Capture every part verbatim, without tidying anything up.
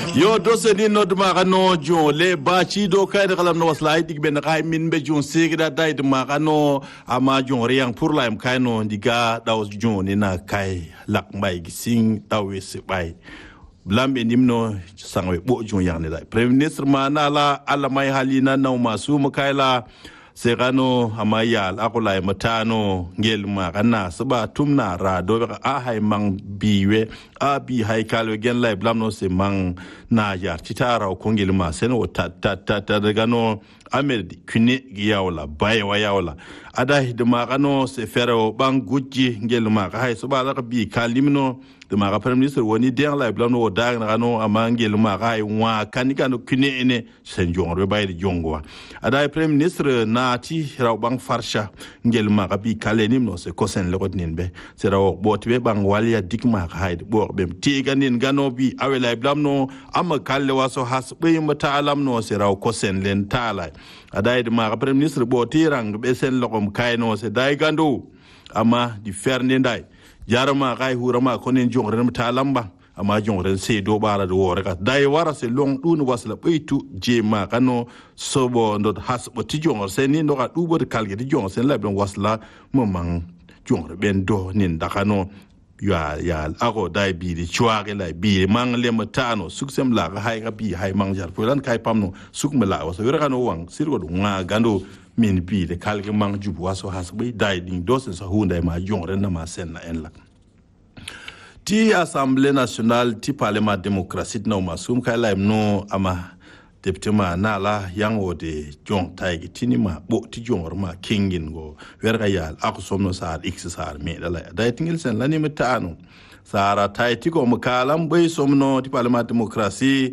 yo dose ni no duma kano jo le ba chi do kai de kalam no waslai dig ben kai min be jon sigda dai duma kano ama jon riang pour la im kai no diga daw jon ni na kai lak mai gising dawe se bai blambe nimno sangwe bo jon yang ne dai premier ministre mana la ala mai halina na masu mu kai la segano amaya akolai matano ngel ma kana saba tumna ra do a hay mang biwe a bi hay kalo gen lay blamno se mang na yar titara ko ngel ma sen o ta ta ta daga no amed kune yawla bay wa yawla ada hidma kano se fero bang gujji ngel ma hay saba la bi kalimno de ma premier ministre woni den lay blamno o dag na no amangel ma hay wa kanika no kune ene sen jongro bay de jongwa ada premier ministre na ti raw bang farsha ngel ma bi kalenim no se kosen le godnin be se raw botbe bang walia dikma hayde bo bem tiganin gano bi awela blamno amma kalle waso hasbe mata alam no se raw kosen len tala adai de ma premier ministre bo tirang be sen lokom kayno se dai gando amma di ferne ndai jarama kay hurama konen jongren mata alamba amma jongren se do bara do wore ka dai wara se long dun wasla beitu jema kano sobo ndot hasbo ti jongor se ni ndoka dubo de kalge di jongor sen labon wasla momang jongre ben do nin dakano ya ya ago dai bi di chuage la bi mang le matano suksem la hay ga bi hay mang jar polan kay pamno sukma la waso wera kano wang sirgo do nga gando min bi de kalge mang jubu waso hasbe dai ding dosen sa hunde ma jongre na ma sen na en la ti Assemblée nationale ti parlement démocratique na masum kay la no ama député ma na la yang ode jong taygi tinima bo ti jongor ma kingin go werga yal akusomno sar x sar me dala day tingil sen lani metaano sara tayti go makalam bay somno ti parlement démocratie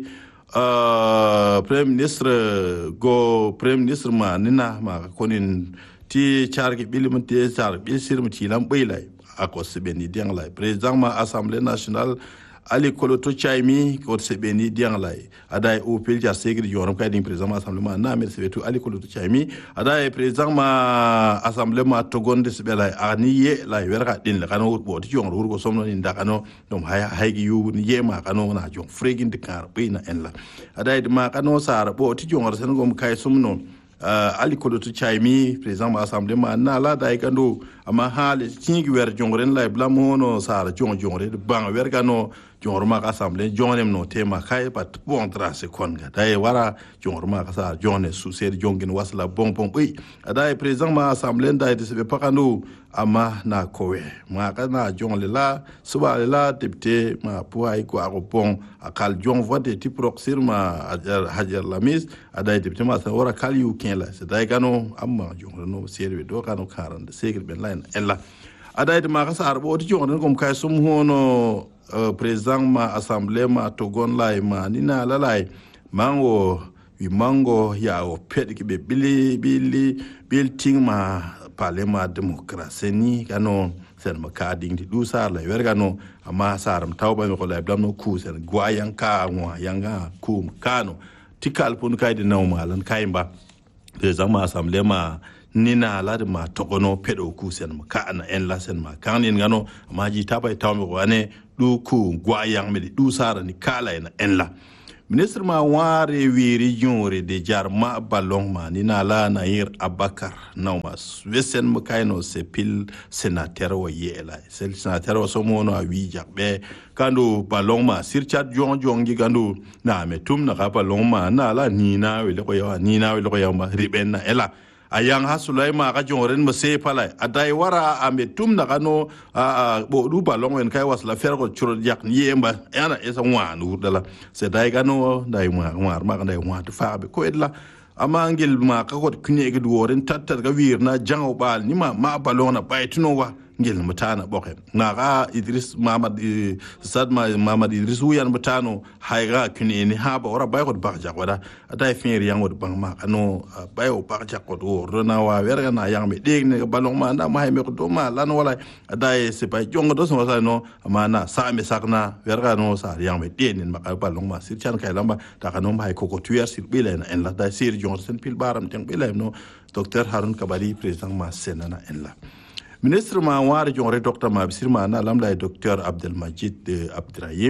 euh premier ministre go premier ministre ma nina ma konin ti chargi bilimte char bil sirmti lam bay lay ako sebeni diang lay président ma assemblée nationale ali koloto chaimi ko sebeni diang lay adai o pelja segri joram kay din président assemblée na mer sebetu ali koloto chaimi adai président ma assemblée ma togonde sebelay aniye lay werga din la kanu bo ti jong rugo somno ni ndakano dom hay haygi yu ni yema kanu na jong fregin de kar beina en la adai ma kanu sar bo ti jong sen gom kay sumno Uh, ali koloto chaimi président ma assemblée ma na la dai gando ama hali tingi wer jongren lay blamono sara jong jongre de bang wer gano jongorma ka assemblée jongnem no tema kay pat bon trace kon ga dai wara jongorma ka sara jone sous ser jongin wasla bon bon bi dai président ma assemblée dai de se pakano ama na kowe ma ka na jongle la suba la député ma puai ko akopon akal jong vote ti proxir ma hajar hajar lamis adai député ma sa wara kal yu ken la se dai gano amma jongre no serbe do kanu karande segir ben line ella adai de ma ka sar bo ti jongre kom kay sum hono président ma assemblée ma togon lay ma nina lalay mango wi mango ya o pedki be bili bili building ma parlement démocratie ni kano sen ma ka ding di du sar la wer gano amma saram tawba ko lay blamno ku sen gwayan ka ngwa yanga ku kano tikal pun kay di naw malan kayba président ma assemblée ma nina la de ma togono pedo ku sen ma ka na en la sen ma kanin gano amma ji tabay tawmi ko ane du ku gwayang me du sara ni kala en en la ministre ma ware wiri jore de jar ma balong ma ni na la nair abakar nawmas wesen ma kayno se pil sénateur wo yela sel sénateur wo somo no wi jakbe kando balong ma sirchat jong jong gi gando na me tum na ka balong ma na la ni na we le ko ya ni na we le ko ya ma riben na ela ayang ha sulaima ka jongoren ma se pala adai wara ambe tum na kano a bo du balong en kai wasla fer ko churo jak yemba yana esa wanu dala se dai kano dai ma mar ma dai wa to fa be ko edla ama ngel ma ka ko kunye ga duworen tattar ga wirna jango bal ni ma ma balong na baytuno wa ngel mutana boke na ga Idris Mamad Sad ma Mamad Idris uyan mutano hayga kuni ni haba ora bay ko barja wada atay fin yang wad bang ma kano bay o barja ko do rona wa werga na yang be deg ne balong ma na ma hay me ko do ma lan wala atay se bay jongo do so sa no amana sa me sakna werga no sa yang be den ma balong ma sir chan kay lamba ta kano ma hay ko ko tuer sir bilen en la da sir jongo sen pil baram ten bilen no docteur Harun Kabali président ma senana en la ministre ma wari jongre docteur ma bisir ma na lamlay docteur Abdel Majid Abdrahim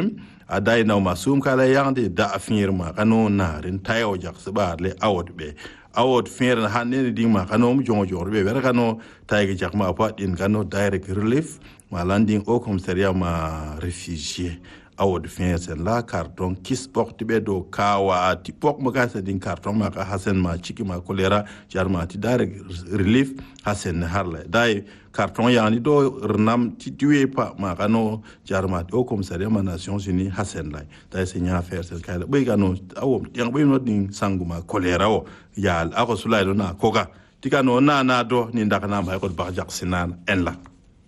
adai na masum kala yande da afir ma kano na rin tayo jak sba le awod be awod fer na hanen di ma kano mu jongo jor be ber kano tay jak ma pa din kano direct relief ma landing au commissariat ma réfugié awod fer sen la carton kis porte be do kawa ti pok ma ka din carton ma ka hasen ma chiki ma kolera jarma ti direct relief hasen harle dai carton yani do rnam ti tué pa ma kano jarma au commissariat ma Nations Unies hasen lai dai senya faire sen kala be kano awom yang be no din sanguma kolera o yal ako sulai do na koga tikano na na do ni ndaka na ba ko ba jak sinan en la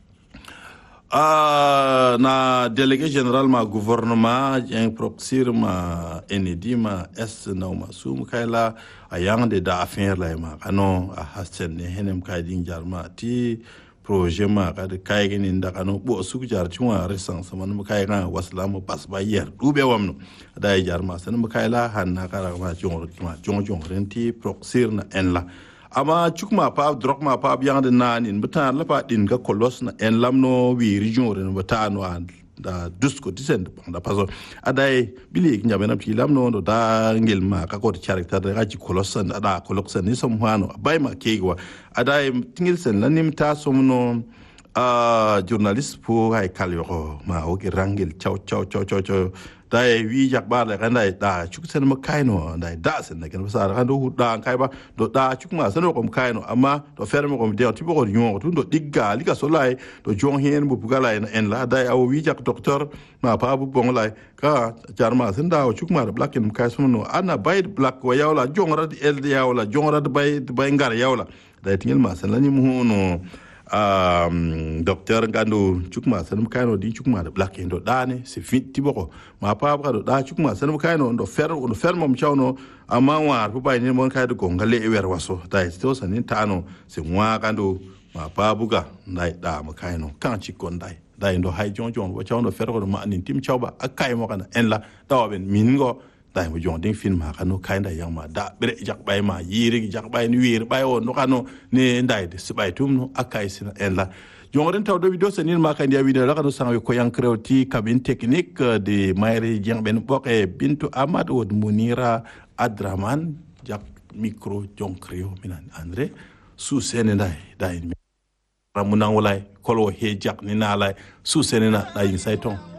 ah na délégué général ma gouvernement en proxir ma enedi ma est na ma sum kayla ayang de da affaire la ma kano a hasen ne henem kaydin jarma ti projet ma kad kaygen inda kano bo su jar chuma resan sama no kayga waslam pas ba yer dube wamno da jarma san ma kayla hanna kara ma jong ma jong jong renti proxir na en la ama chukma pa drok ma pa biang de nanin butan la pa din ga kolos na en lamno wi region ren butan wa da dusko disen da paso adai bili nya bena ti lamno do da ngel ma ka ko character da ji kolos na da kolos ni som hano bai ma kegwa adai tingil sen lanim ta somno a journalist pour ay kalyo ma o ki rangel chaw chaw chaw chaw chaw dai wi jak ba la kan dai da chuk sen ma kaino dai da sen na kan sa kan do da kai ba do da chuk ma sen ko kaino amma do ferme ko de ti ko nyon to do digga li ka so lai do jong hen bu bugala en la dai aw wi jak docteur ma pa bu bong lai ka jarma sen da chuk ma black en kai so no ana bay black wa yawla jong rad el yawla jong rad bay bay ngar yawla dai tingel ma sen la ni mu no um docteur gando chukma sanum kaino di chukma da black endo dane se fit tiboko ma pa ba do da chukma sanum kaino ndo fer ndo fer mom chawno amma war bu bay ni mon kaydo gongale e wer waso dai to sanin tano se mwa gando ma pa buga dai da ma kaino kan chikon dai dai ndo hay jon jon wo chawno fer ko ma nin tim chawba akay mo kana en la tawaben mingo dai mo jon ding film ha kanu kainda yang ma da bere jak bay ma yiri jak bay ni wir bay on no kanu ne ndai de sibay tum no akay sin en la jongren taw do video senin ma kan dia video la kanu sang ko yang krewti cabine technique de mayri jeng ben boke bintu amad od munira adraman jak micro jonkrio minan andre su sene dai dai ramunang walai kolo he jak ni na lai su sene na dai sai ton